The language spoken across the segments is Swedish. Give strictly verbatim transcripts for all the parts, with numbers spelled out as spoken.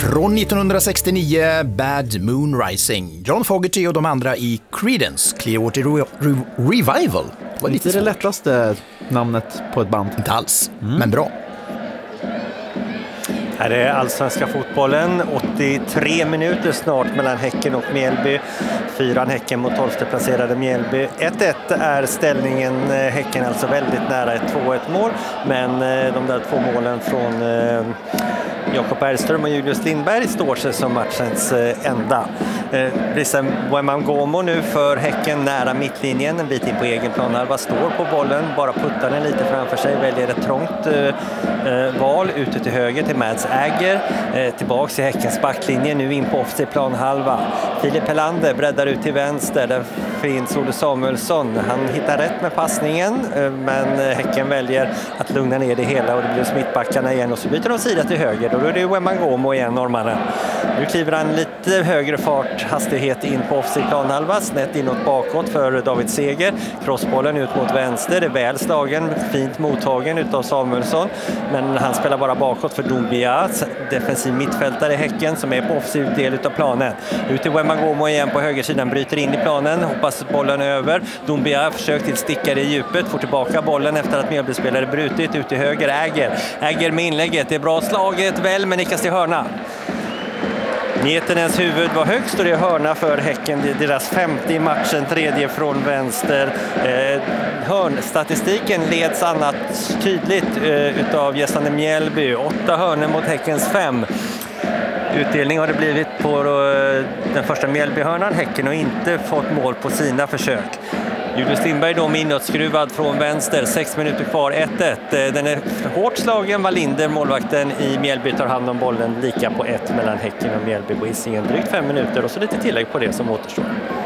Från nittonhundrasextionio, Bad Moon Rising. John Fogerty och de andra i Creedence Clearwater Re- Re- Revival. Det var lite det lättaste namnet på ett band. Inte alls, mm. men bra. Här är allsvenska fotbollen, åttiotre minuter snart mellan Häcken och Mjällby. Fyran Häcken mot tolfte placerade Mjällby. ett ett är ställningen, Häcken alltså väldigt nära ett två ett mål. Men de där två målen från eh, Jakob Bergström och Julius Lindberg står sig som matchens eh, enda. Eh, Rissam Wemangoma nu för Häcken nära mittlinjen, en bit in på egen planhalva, står på bollen, bara puttar den lite framför sig, väljer ett trångt eh, val ute till höger till Mads Äger, eh, tillbaks i Häckens backlinje, nu in på offensiv planhalva. Filip Helander breddar ut till vänster, där finns Olle Samuelsson, han hittar rätt med passningen, eh, men Häcken väljer att lugna ner det hela och det blir smittbackarna igen och så byter de sida till höger, då är det Wemangoma igen, norrmannen. Nu kliver han lite högre fart, hastighet in på offensiv planhalva, snett inåt bakåt för David Seger, crossbollen ut mot vänster, det är väl slagen, fint mottagen utav Samuelsson, men han spelar bara bakåt för Doumbia, defensiv mittfältare i Häcken som är på offensiv del utav planen. Ut till Wemangoma igen på högersidan, bryter in i planen, hoppas bollen över. Doumbia försöker till stickare i djupet, får tillbaka bollen efter att Mjällbyspelare brutit ut till höger. Äger, Äger med inlägget, det är bra slaget väl, men nickas till hörna. Nietenens huvud var högst och det är hörna för Häcken. Det är deras femte i matchen, tredje från vänster. Eh, hörnstatistiken leds annat tydligt eh, utav gästande Mjällby. Åtta hörnor mot Häckens fem. Utdelning har det blivit på eh, den första Mjällbyhörnan. Häcken har inte fått mål på sina försök. Julius Lindberg då med inåtskruvad från vänster, sex minuter kvar, ett ett. Den är hårt slagen, Wallinder, målvakten i Mjällby, tar hand om bollen, lika på ett mellan Häcken och Mjällby på Hisingen. Drygt fem minuter och så lite tillägg på det som återstår.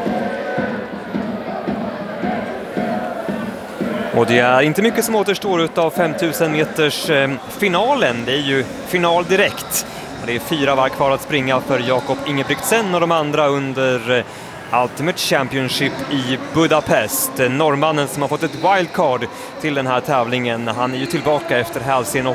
Och det är inte mycket som återstår utav femtusen meters eh, finalen. Det är ju final direkt. Det är fyra varv kvar att springa för Jakob Ingebrigtsen och de andra under eh, Ultimate Championship i Budapest. Norrmannen som har fått ett wildcard till den här tävlingen. Han är ju tillbaka efter hälsen